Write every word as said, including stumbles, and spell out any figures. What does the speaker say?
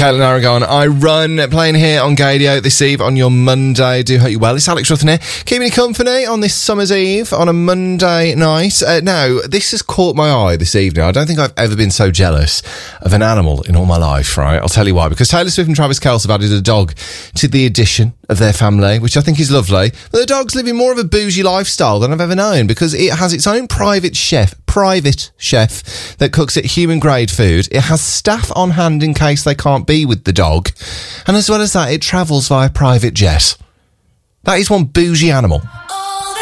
Caitlin Aragon, I run, playing here on Gadio this eve on your Monday. Do hope you well. It's Alex Rutten here, keeping you company on this summer's eve on a Monday night. Uh, now, this has caught my eye this evening. I don't think I've ever been so jealous of an animal in all my life, right? I'll tell you why. Because Taylor Swift and Travis Kelce have added a dog to the addition of their family, which I think is lovely. But the dog's living more of a bougie lifestyle than I've ever known, because it has its own private chef, private chef that cooks it human-grade food. It has staff on hand in case they can't be with the dog. And as well as that, it travels via private jet. That is one bougie animal.